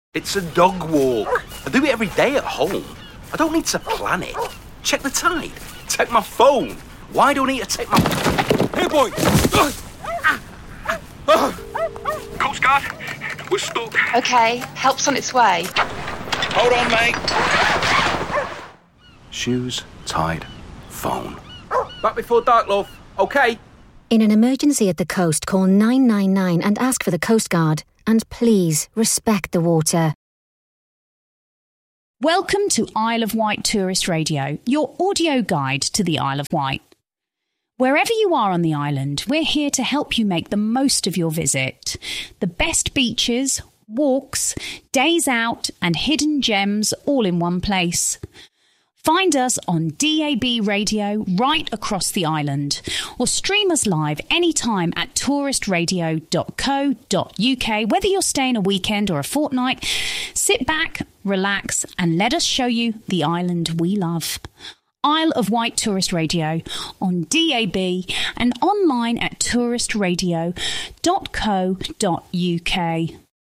It's a dog walk. I do it every day at home. I don't need to plan it. Check the tide. Take my phone. Why don't I need to take my... Hey, boy! Coast Guard, we're stuck. OK, help's on its way. Hold on, mate. Shoes, tide, phone. Back before dark, love. OK? In an emergency at the coast, call 999 and ask for the Coast Guard. And please, respect the water. Welcome to Isle of Wight Tourist Radio, your audio guide to the Isle of Wight. Wherever you are on the island, we're here to help you make the most of your visit. The best beaches, walks, days out and hidden gems all in one place. Find us on DAB radio right across the island or stream us live anytime at touristradio.co.uk. Whether you're staying a weekend or a fortnight, sit back, relax and let us show you the island we love. Isle of Wight Tourist Radio on DAB and online at touristradio.co.uk.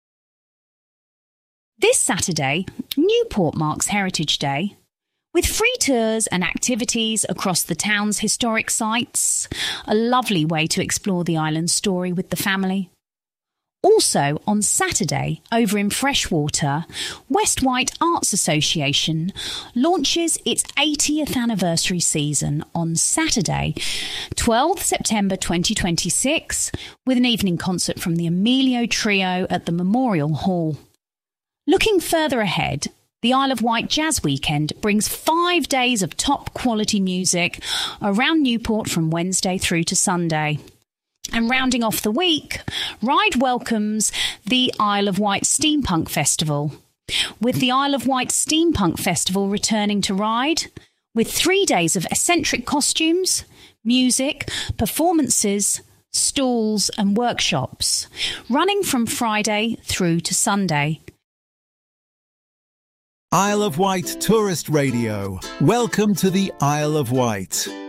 This Saturday, Newport marks Heritage Day. With free tours and activities across the town's historic sites, a lovely way to explore the island's story with the family. Also, on Saturday, over in Freshwater, West Wight Arts Association launches its 80th anniversary season on Saturday, 12th September 2026, with an evening concert from the Emilio Trio at the Memorial Hall. Looking further ahead, the Isle of Wight Jazz Weekend brings 5 days of top-quality music around Newport from Wednesday through to Sunday. And rounding off the week, Ryde welcomes the Isle of Wight Steampunk Festival, with the Isle of Wight Steampunk Festival returning to Ryde, with 3 days of eccentric costumes, music, performances, stalls and workshops, running from Friday through to Sunday. Isle of Wight Tourist Radio. Welcome to the Isle of Wight.